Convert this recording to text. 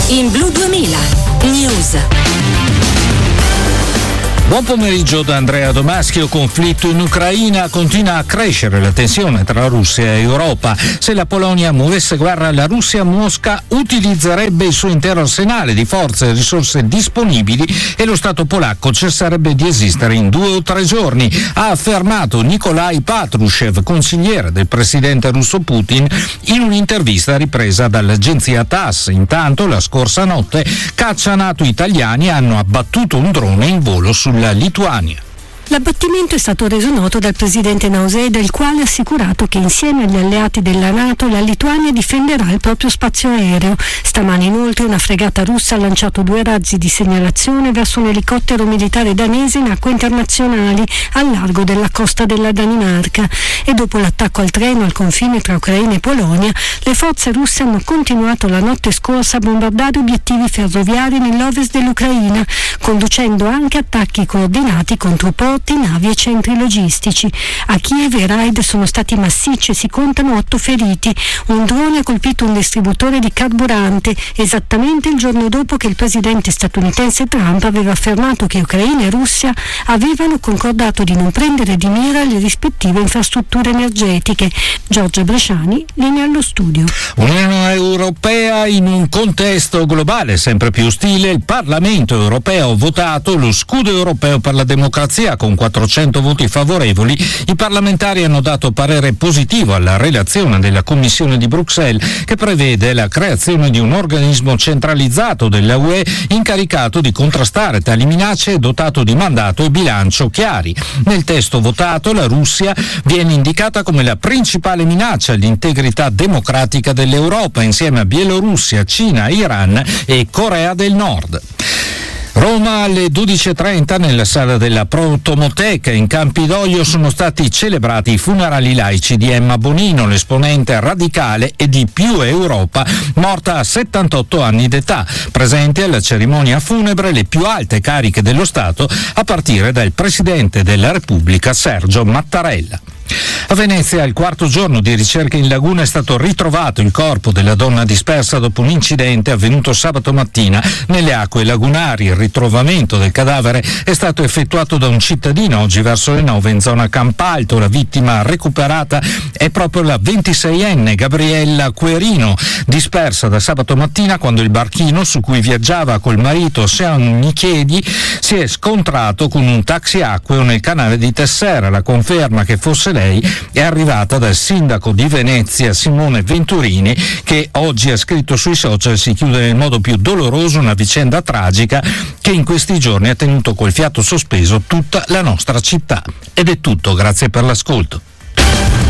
In Blu 2000 News. Buon pomeriggio da Andrea Domaschio. Conflitto in Ucraina, continua a crescere la tensione tra Russia e Europa. Se la Polonia muovesse guerra alla Russia, Mosca utilizzerebbe il suo intero arsenale di forze e risorse disponibili e lo Stato polacco cesserebbe di esistere in 2 o 3 giorni, ha affermato Nikolai Patrushev, consigliere del presidente russo Putin, in un'intervista ripresa dall'agenzia TASS. Intanto, la scorsa notte, caccia NATO italiani hanno abbattuto un drone in volo sulla Lituania. L'abbattimento è stato reso noto dal presidente Nausėda, il quale ha assicurato che insieme agli alleati della NATO la Lituania difenderà il proprio spazio aereo. Stamane inoltre una fregata russa ha lanciato 2 razzi di segnalazione verso un elicottero militare danese in acque internazionali al largo della costa della Danimarca. E dopo l'attacco al treno al confine tra Ucraina e Polonia, le forze russe hanno continuato la notte scorsa a bombardare obiettivi ferroviari nell'ovest dell'Ucraina, conducendo anche attacchi coordinati contro porti, navi e centri logistici. A Kiev i raid sono stati massicci e si contano 8 feriti. Un drone ha colpito un distributore di carburante esattamente il giorno dopo che il presidente statunitense Trump aveva affermato che Ucraina e Russia avevano concordato di non prendere di mira le rispettive infrastrutture energetiche. Giorgia Bresciani, linea allo studio. Unione Europea in un contesto globale sempre più ostile. Il Parlamento europeo ha votato lo scudo europeo per la democrazia con 400 voti favorevoli. I parlamentari hanno dato parere positivo alla relazione della Commissione di Bruxelles, che prevede la creazione di un organismo centralizzato della UE incaricato di contrastare tali minacce e dotato di mandato e bilancio chiari. Nel testo votato la Russia viene indicata come la principale minaccia all'integrità democratica dell'Europa, insieme a Bielorussia, Cina, Iran e Corea del Nord. Roma alle 12.30 nella sala della Protomoteca in Campidoglio sono stati celebrati i funerali laici di Emma Bonino, l'esponente radicale e di Più Europa, morta a 78 anni d'età. Presenti alla cerimonia funebre le più alte cariche dello Stato, a partire dal Presidente della Repubblica Sergio Mattarella. A Venezia, al 4º giorno di ricerca in laguna, è stato ritrovato il corpo della donna dispersa dopo un incidente avvenuto sabato mattina nelle acque lagunari. Il ritrovamento del cadavere è stato effettuato da un cittadino oggi verso le 9 in zona Campalto. La vittima recuperata è proprio la 26enne Gabriella Querino, dispersa da sabato mattina quando il barchino su cui viaggiava col marito Sean Michedi si è scontrato con un taxi acqueo nel canale di Tessera. La conferma che fosse lei è arrivata dal sindaco di Venezia Simone Venturini, che oggi ha scritto sui social: si chiude nel modo più doloroso una vicenda tragica che in questi giorni ha tenuto col fiato sospeso tutta la nostra città. Ed è tutto, grazie per l'ascolto.